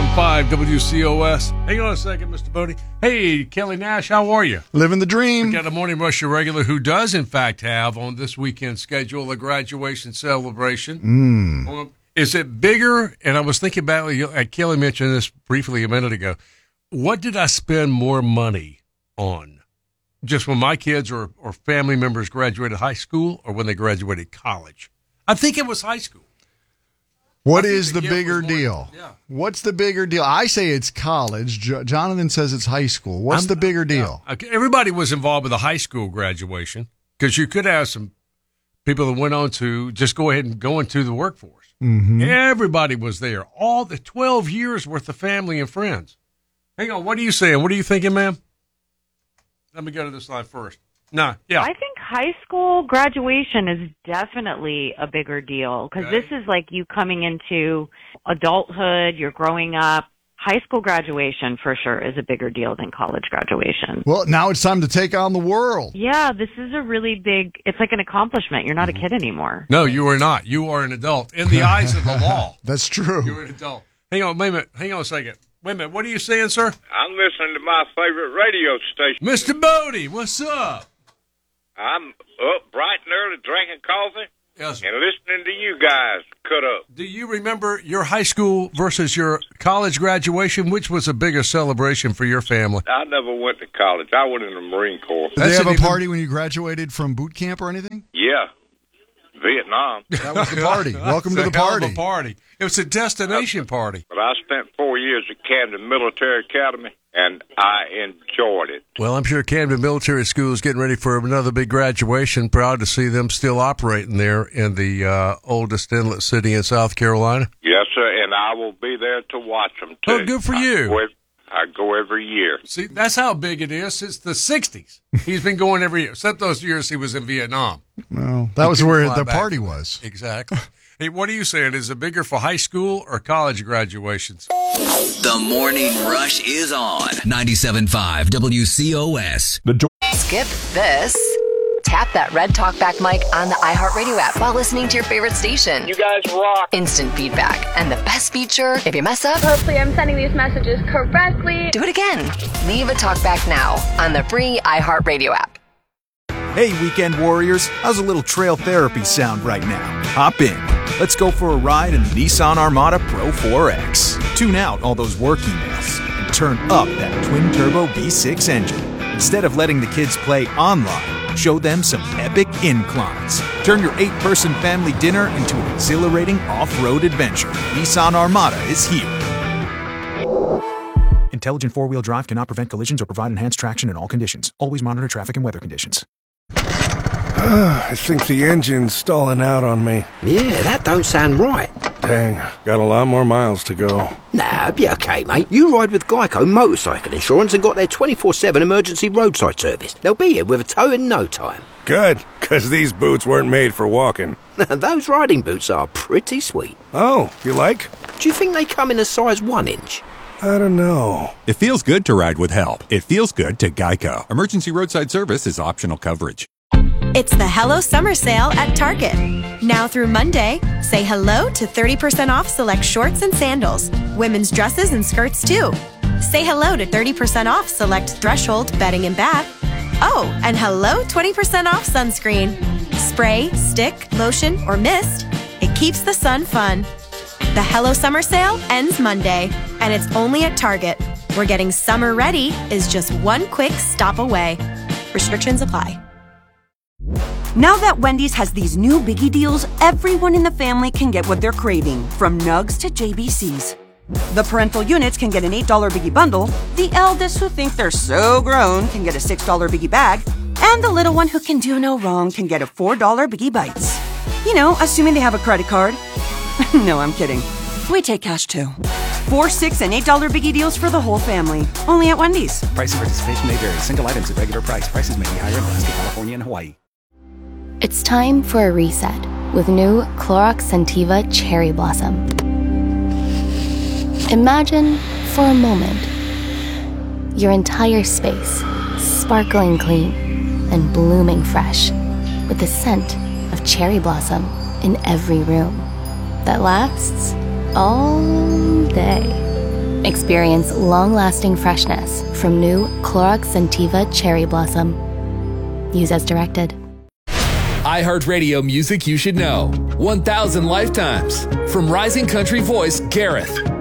97.5 WCOS. Hang on a second, Mr. Bodie. Hey, Kelly Nash, how are you? Living the dream. We got a Morning Rush regular who does, in fact, have on this weekend schedule a graduation celebration. Is it bigger? And I was thinking about, Kelly mentioned this briefly a minute ago. What did I spend more money on? Just when my kids or family members graduated high school or when they graduated college? I think it was high school. What is the bigger deal? Yeah. What's the bigger deal? I say it's college. Jonathan says it's high school. What's the bigger deal? Yeah. Everybody was involved with the high school graduation because you could have some people that went on to just go ahead and go into the workforce. Mm-hmm. Everybody was there. All the 12 years worth of family and friends. Hang on. What are you saying? What are you thinking, ma'am? Let me go to this slide first. No, yeah. I think high school graduation is definitely a bigger deal because this is like you coming into adulthood, you're growing up. High school graduation for sure is a bigger deal than college graduation. Well, now it's time to take on the world. Yeah, this is a really big, it's like an accomplishment. You're not a kid anymore. No, you are not. You are an adult. In the eyes of the law. That's true. You're an adult. Hang on, wait a minute. Hang on a second. Wait a minute. What are you saying, sir? I'm listening to my favorite radio station. Mr. Bodie, what's up? I'm up bright and early drinking coffee Yes, sir. and listening to you guys cut up. Do you remember your high school versus your college graduation? Which was a bigger celebration for your family? I never went to college. I went in the Marine Corps. Did they have a party when you graduated from boot camp or anything? Yeah, Vietnam. That was the party. Welcome to the It's a hell of party. a party. It was a destination party. But I spent 4 years at Camden Military Academy, and I enjoyed it. Well, I'm sure Camden Military School is getting ready for another big graduation. Proud to see them still operating there in the oldest inlet city in South Carolina. Yes, sir, and I will be there to watch them, too. Oh, good for you. I go every year. See, that's how big it is. Since the 60s. He's been going every year, except those years he was in Vietnam. Well, that was where the party was. Exactly. Hey, what are you saying? Is it bigger for high school or college graduations? The Morning Rush is on 97.5 WCOS. Skip this. Tap that red talkback mic on the iHeartRadio app while listening to your favorite station. You guys rock. Instant feedback. And the best feature, if you mess up, Hopefully I'm sending these messages correctly. do it again. Leave a talkback now on the free iHeartRadio app. Hey, weekend warriors, how's a little trail therapy sound right now? Hop in. Let's go for a ride in the Nissan Armada Pro 4X. Tune out all those work emails and turn up that twin-turbo V6 engine. Instead of letting the kids play online, show them some epic inclines. Turn your 8-person family dinner into an exhilarating off-road adventure. Nissan Armada is here. Intelligent four-wheel drive cannot prevent collisions or provide enhanced traction in all conditions. Always monitor traffic and weather conditions. I think the engine's stalling out on me. Yeah, that don't sound right. Dang, got a lot more miles to go. Nah, be okay, mate. You ride with Geico Motorcycle Insurance and got their 24/7 emergency roadside service. They'll be here with a tow in no time. Good, because these boots weren't made for walking. Those riding boots are pretty sweet. Oh, you like? Do you think they come in a size 1 inch? I don't know. It feels good to ride with help. It feels good to Geico. Emergency roadside service is optional coverage. It's the Hello Summer Sale at Target. Now through Monday, say hello to 30% off select shorts and sandals, women's dresses and skirts too. Say hello to 30% off select Threshold bedding and bath. Oh, and hello 20% off sunscreen. Spray, stick, lotion, or mist. It keeps the sun fun. The Hello Summer Sale ends Monday, and it's only at Target, where getting summer ready is just one quick stop away. Restrictions apply. Now that Wendy's has these new biggie deals, everyone in the family can get what they're craving, from nugs to JBCs. The parental units can get an $8 biggie bundle, the eldest who think they're so grown can get a $6 biggie bag, and the little one who can do no wrong can get a $4 biggie bites. You know, assuming they have a credit card. No, I'm kidding. We take cash too. 4, $6, and $8 biggie deals for the whole family. Only at Wendy's. Price and participation may vary. Single items at regular price. Prices may be higher in Alaska, California, and Hawaii. It's time for a reset with new Clorox Scentiva Cherry Blossom. Imagine, for a moment, your entire space sparkling clean and blooming fresh with the scent of cherry blossom in every room that lasts all day. experience long-lasting freshness from new Clorox Scentiva Cherry Blossom. Use as directed. iHeartRadio music you should know. 1,000 lifetimes. From rising country voice Gareth